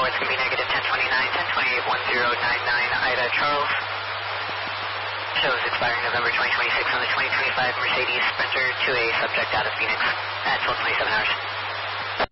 it's going to be negative 1029, 1028, 1099, Ida Charles. Shows expiring November 2026 on the 2025 Mercedes Sprinter 2A, subject out of Phoenix at 12:27 hours.